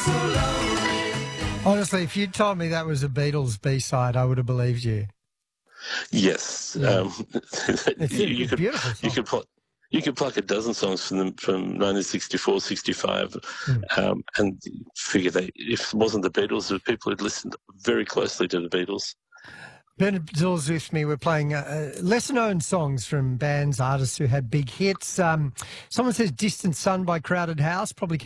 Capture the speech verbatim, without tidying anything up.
Honestly, if you'd told me that was a Beatles B-side, I would have believed you. Yes, Yeah. um, It's you, a you could beautiful song. you could put you could pluck a dozen songs from them from nineteen sixty-four, sixty-five, Mm. um, and figure that if it wasn't the Beatles, there were people who'd listened very closely to the Beatles. Bernard Brazil's with me. We're playing uh, lesser-known songs from bands, artists who had big hits. Um, someone says "Distant Sun" by Crowded House, probably